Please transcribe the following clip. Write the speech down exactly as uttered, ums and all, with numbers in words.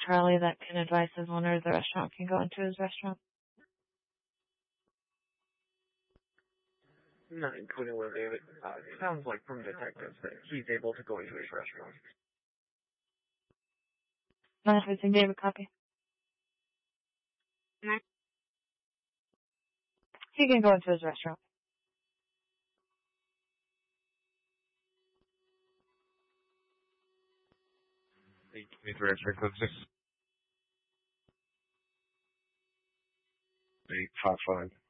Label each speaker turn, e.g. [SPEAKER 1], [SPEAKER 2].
[SPEAKER 1] Charlie that can advise his owner of the restaurant can go into his restaurant?
[SPEAKER 2] Not including Will David. Uh, it sounds like from detectives that he's able to go into his restaurant.
[SPEAKER 1] Mind if I send Dave a copy?
[SPEAKER 3] No.
[SPEAKER 1] He can go into his restaurant.
[SPEAKER 4] eight twenty-three, X-ray code six. eight five five.